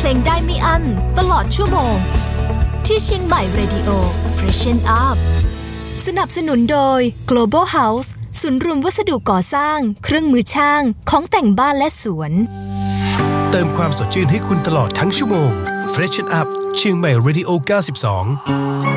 ลงได้ไม่อั้นตลอดชั่วโมงที่เชียงใหม่ Radio Freshen Up สนับสนุนโดย Global House ศูนย์รวมวัสดุก่อสร้างเครื่องมือช่างของแต่งบ้านและสวนเติมความสดชื่นให้คุณตลอดทั้งชั่วโมง Freshen Up เชียงใหม่ Radio 92